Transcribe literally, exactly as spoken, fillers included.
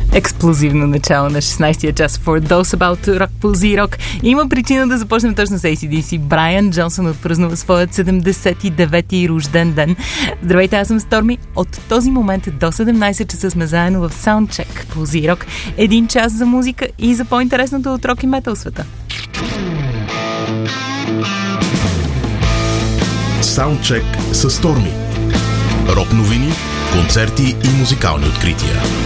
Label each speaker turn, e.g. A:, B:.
A: Експлозивно начало на шестнайсетия час for those about to rock по Z-Rock. Има причина да започнем точно с Ей Си Ди Си. Брайан Джонсън отпразнува своят седемдесет и девети рожден ден. Здравейте, аз съм Сторми. От този момент до седемнайсет часа сме заедно в Soundcheck по Z-Rock. Един час за музика и за по-интересното от рок и метал света.
B: Soundcheck с Сторми. Рок новини, концерти и музикални открития.